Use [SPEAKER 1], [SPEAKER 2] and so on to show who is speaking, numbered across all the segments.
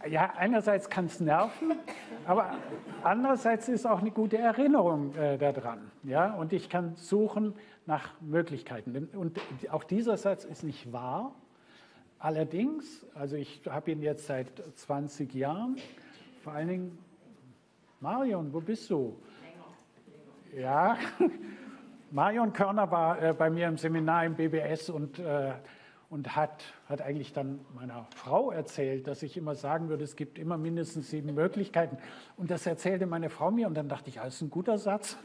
[SPEAKER 1] Ja, einerseits kann es nerven, aber andererseits ist auch eine gute Erinnerung daran. Ja? Und ich kann suchen nach Möglichkeiten. Und auch dieser Satz ist nicht wahr. Allerdings, also ich habe ihn jetzt seit 20 Jahren, vor allen Dingen, Marion, wo bist du? Ja, Marion Körner war bei mir im Seminar im BBS und hat eigentlich dann meiner Frau erzählt, dass ich immer sagen würde, es gibt immer mindestens 7 Möglichkeiten. Und das erzählte meine Frau mir und dann dachte ich, das ist ein guter Satz.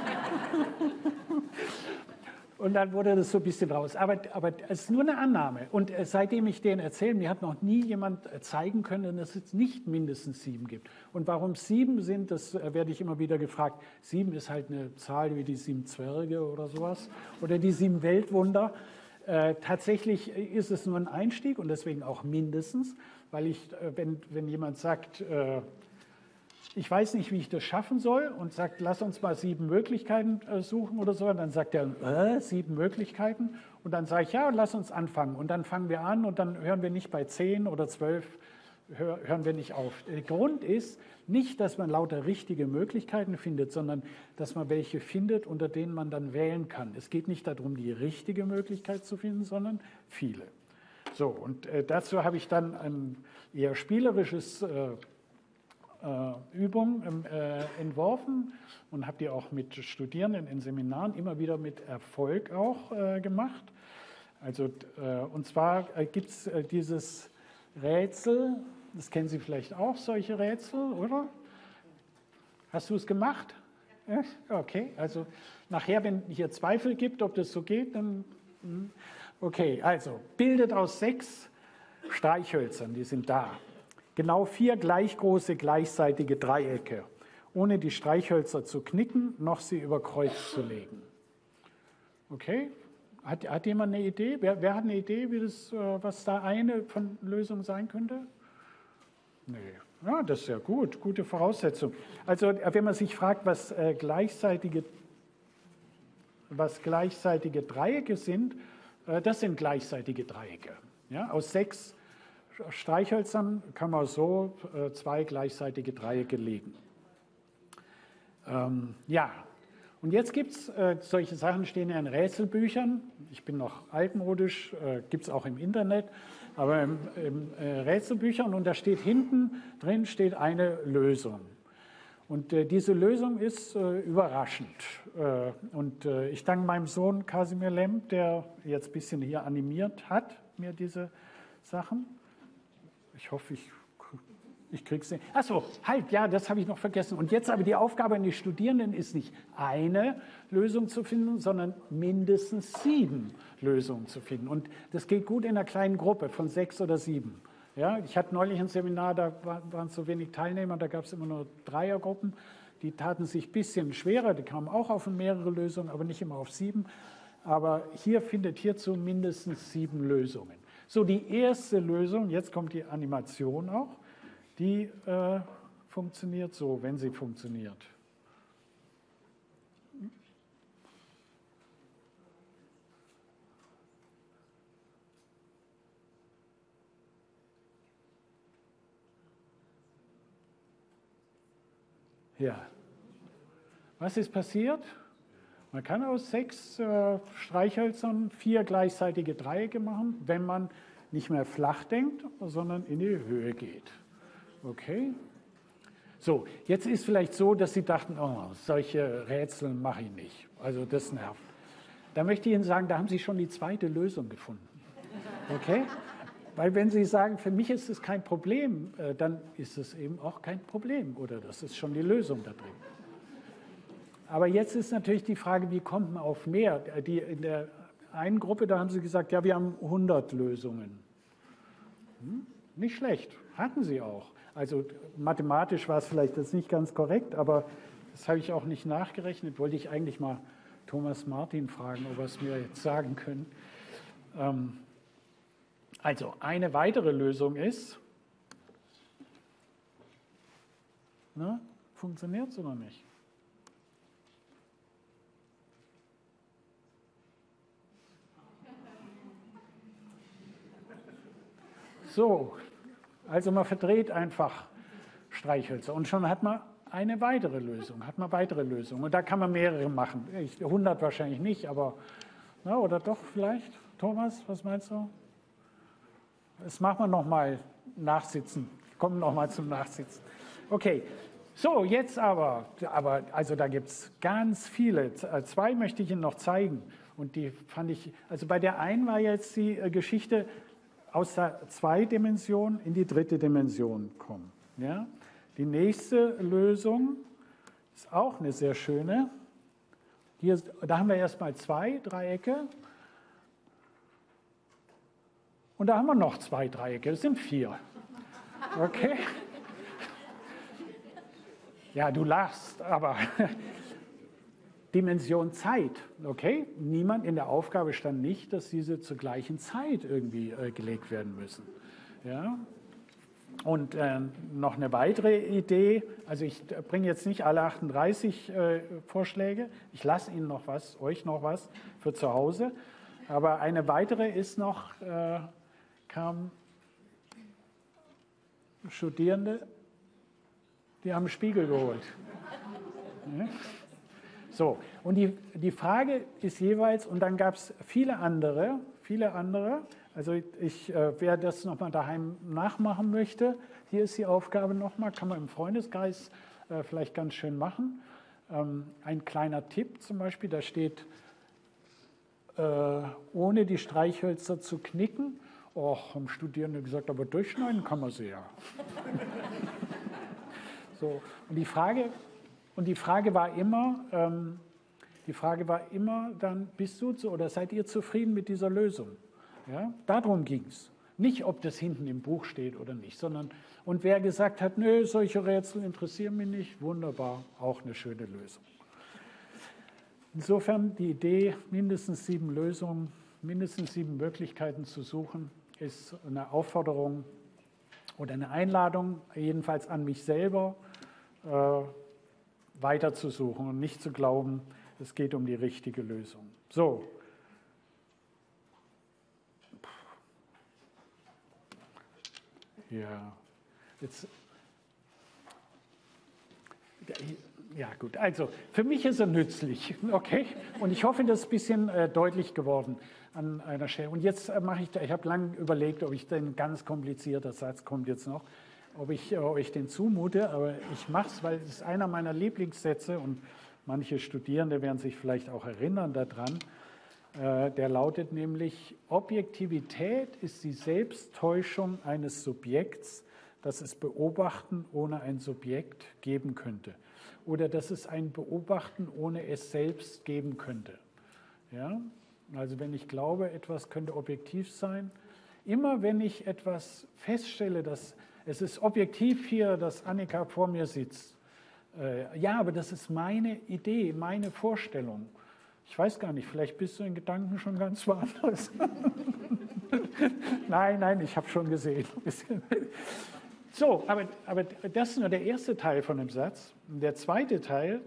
[SPEAKER 1] Und dann wurde das so ein bisschen raus. Aber es ist nur eine Annahme. Und seitdem ich den erzähle, mir hat noch nie jemand zeigen können, dass es nicht mindestens 7 gibt. Und warum 7 sind, das werde ich immer wieder gefragt. 7 ist halt eine Zahl wie die 7 Zwerge oder sowas. Oder die 7 Weltwunder. Tatsächlich ist es nur ein Einstieg und deswegen auch mindestens. Weil wenn jemand sagt, ich weiß nicht, wie ich das schaffen soll und sagt, lass uns mal 7 Möglichkeiten suchen oder so. Und dann sagt er, 7 Möglichkeiten. Und dann sage ich, ja, lass uns anfangen. Und dann fangen wir an und dann hören wir nicht bei 10 oder 12, hören wir nicht auf. Der Grund ist nicht, dass man lauter richtige Möglichkeiten findet, sondern dass man welche findet, unter denen man dann wählen kann. Es geht nicht darum, die richtige Möglichkeit zu finden, sondern viele. So, und dazu habe ich dann ein eher spielerisches Übung entworfen und habe die auch mit Studierenden in Seminaren immer wieder mit Erfolg auch gemacht. Also, und zwar gibt es dieses Rätsel, das kennen Sie vielleicht auch, solche Rätsel, oder? Hast du es gemacht? Ja. Okay, also nachher, wenn hier Zweifel gibt, ob das so geht, dann... Okay, also bildet aus 6 Streichhölzern, die sind da. Genau 4 gleich große gleichseitige Dreiecke, ohne die Streichhölzer zu knicken, noch sie über Kreuz zu legen. Okay? Hat jemand eine Idee? Wer hat eine Idee, was da eine von Lösungen sein könnte? Nee. Ja, das ist ja gut, gute Voraussetzung. Also wenn man sich fragt, was gleichseitige Dreiecke sind, das sind gleichseitige Dreiecke. Ja, aus 6 Streichhölzern kann man so 2 gleichseitige Dreiecke legen. Ja, und jetzt gibt es solche Sachen, stehen ja in Rätselbüchern. Ich bin noch altmodisch, gibt es auch im Internet, aber im Rätselbüchern und da steht hinten drin steht eine Lösung. Und diese Lösung ist überraschend. Und ich danke meinem Sohn Kasimir Lemp, der jetzt ein bisschen hier animiert hat, mir diese Sachen. Ich hoffe, ich kriege es nicht. Achso, halt, ja, das habe ich noch vergessen. Und jetzt aber die Aufgabe an die Studierenden ist nicht eine Lösung zu finden, sondern mindestens 7 Lösungen zu finden. Und das geht gut in einer kleinen Gruppe von 6 oder 7. Ja, ich hatte neulich ein Seminar, da waren so wenig Teilnehmer, da gab es immer nur Dreiergruppen. Die taten sich ein bisschen schwerer, die kamen auch auf mehrere Lösungen, aber nicht immer auf 7. Aber hier findet hierzu mindestens 7 Lösungen. So, die erste Lösung, jetzt kommt die Animation auch, die funktioniert so, wenn sie funktioniert. Ja. Was ist passiert? Man kann aus 6 Streichhölzern 4 gleichseitige Dreiecke machen, wenn man nicht mehr flach denkt, sondern in die Höhe geht. Okay? So, jetzt ist vielleicht so, dass Sie dachten, oh, solche Rätsel mache ich nicht. Also das nervt. Da möchte ich Ihnen sagen, da haben Sie schon die zweite Lösung gefunden. Okay? Weil wenn Sie sagen, für mich ist es kein Problem, dann ist es eben auch kein Problem. Oder das ist schon die Lösung da drin. Aber jetzt ist natürlich die Frage, wie kommt man auf mehr? In der einen Gruppe, da haben sie gesagt, ja, wir haben 100 Lösungen. Nicht schlecht, hatten sie auch. Also mathematisch war es vielleicht jetzt nicht ganz korrekt, aber das habe ich auch nicht nachgerechnet. Wollte ich eigentlich mal Thomas Martin fragen, ob er es mir jetzt sagen können. Also eine weitere Lösung ist, funktioniert es oder nicht? So, Also man verdreht einfach Streichhölzer und schon hat man eine weitere Lösung, Und da kann man mehrere machen. 100 wahrscheinlich nicht, aber, na, oder doch vielleicht? Thomas, was meinst du? Das machen wir nochmal nachsitzen. Kommen nochmal zum Nachsitzen. Okay, so jetzt also da gibt es ganz viele. 2 möchte ich Ihnen noch zeigen. Und die fand ich, also bei der einen war jetzt die Geschichte aus der 2 Dimension in die 3. Dimension kommen. Ja? Die nächste Lösung ist auch eine sehr schöne. Da haben wir erstmal 2 Dreiecke. Und da haben wir noch 2 Dreiecke, das sind 4. Okay? Ja, du lachst, aber Dimension Zeit, okay? Niemand in der Aufgabe stand nicht, dass diese zur gleichen Zeit irgendwie gelegt werden müssen. Ja? Und noch eine weitere Idee, also ich bringe jetzt nicht alle 38 Vorschläge, ich lasse Ihnen noch was, euch noch was für zu Hause, aber eine weitere ist noch, kamen Studierende, die haben einen Spiegel geholt. Ja? So, und die Frage ist jeweils, und dann gab es viele andere, also wer das nochmal daheim nachmachen möchte, hier ist die Aufgabe nochmal, kann man im Freundeskreis vielleicht ganz schön machen. Ein kleiner Tipp zum Beispiel, da steht, ohne die Streichhölzer zu knicken. Och, haben Studierende gesagt, aber durchschneiden kann man sie ja. So, und die Frage war immer dann, bist du oder seid ihr zufrieden mit dieser Lösung? Ja, darum ging es. Nicht, ob das hinten im Buch steht oder nicht, sondern, und wer gesagt hat, nö, solche Rätsel interessieren mich nicht, wunderbar, auch eine schöne Lösung. Insofern die Idee, mindestens 7 Lösungen, mindestens 7 Möglichkeiten zu suchen, ist eine Aufforderung oder eine Einladung, jedenfalls an mich selber, weiterzusuchen und nicht zu glauben, es geht um die richtige Lösung. So. Ja, jetzt. Ja, gut. Also, für mich ist er nützlich, okay? Und ich hoffe, das ist ein bisschen deutlich geworden an einer Stelle. Und jetzt mache ich habe lange überlegt, ob ich den ganz komplizierter Satz kommt jetzt noch, ob ich euch den zumute, aber ich mache es, weil es ist einer meiner Lieblingssätze und manche Studierende werden sich vielleicht auch erinnern daran. Der lautet nämlich, Objektivität ist die Selbsttäuschung eines Subjekts, das es Beobachten ohne ein Subjekt geben könnte. Oder dass es ein Beobachten ohne es selbst geben könnte. Ja? Also wenn ich glaube, etwas könnte objektiv sein, immer wenn ich etwas feststelle, dass es ist objektiv hier, dass Annika vor mir sitzt. Ja, aber das ist meine Idee, meine Vorstellung. Ich weiß gar nicht, vielleicht bist du in Gedanken schon ganz woanders. Nein, ich habe schon gesehen. So, aber das ist nur der erste Teil von dem Satz. Der zweite Teil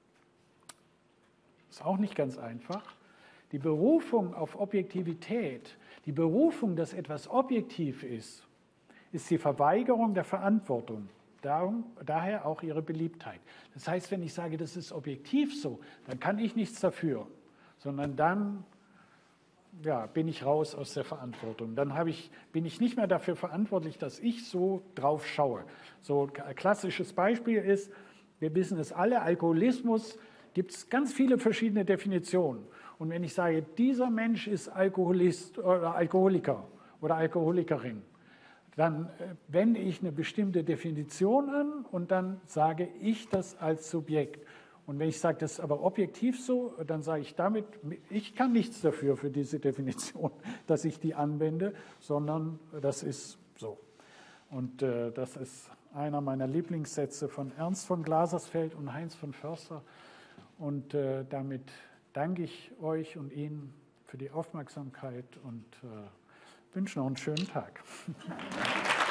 [SPEAKER 1] ist auch nicht ganz einfach. Die Berufung auf Objektivität, die Berufung, dass etwas objektiv ist die Verweigerung der Verantwortung. Daher auch ihre Beliebtheit. Das heißt, wenn ich sage, das ist objektiv so, dann kann ich nichts dafür, sondern dann bin ich raus aus der Verantwortung. Dann bin ich nicht mehr dafür verantwortlich, dass ich so drauf schaue. So ein klassisches Beispiel ist, wir wissen es alle, Alkoholismus gibt es ganz viele verschiedene Definitionen. Und wenn ich sage, dieser Mensch ist Alkoholist oder Alkoholiker oder Alkoholikerin, dann wende ich eine bestimmte Definition an und dann sage ich das als Subjekt. Und wenn ich sage, das ist aber objektiv so, dann sage ich damit, ich kann nichts dafür für diese Definition, dass ich die anwende, sondern das ist so. Und das ist einer meiner Lieblingssätze von Ernst von Glasersfeld und Heinz von Förster. Und damit danke ich euch und Ihnen für die Aufmerksamkeit und wünsche noch einen schönen Tag.